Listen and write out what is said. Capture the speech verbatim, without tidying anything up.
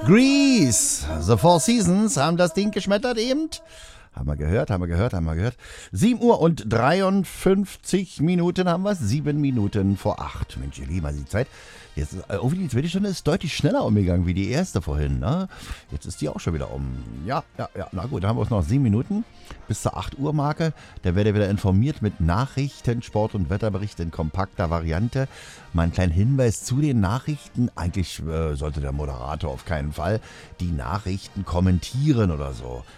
Grease, The Four Seasons haben das Ding geschmettert eben. Haben wir gehört, haben wir gehört, haben wir gehört. sieben Uhr und dreiundfünfzig Minuten haben wir. sieben Minuten vor acht. Mensch, ihr Lieben, also die Zeit. Jetzt, äh, irgendwie die zweite Stunde ist deutlich schneller umgegangen wie die erste vorhin. Ne? Jetzt ist die auch schon wieder um. Ja, ja, ja. Na gut, dann haben wir uns noch sieben Minuten bis zur acht Uhr Marke. Da werdet ihr wieder informiert mit Nachrichten, Sport- und Wetterbericht in kompakter Variante. Mal einen kleinen Hinweis zu den Nachrichten. Eigentlich äh, sollte der Moderator auf keinen Fall die Nachrichten kommentieren oder so.